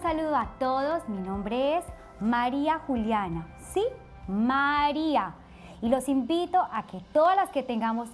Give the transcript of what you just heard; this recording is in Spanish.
saludo a todos, mi nombre es María Juliana, ¿sí? María. Y los invito a que todas las que tengamos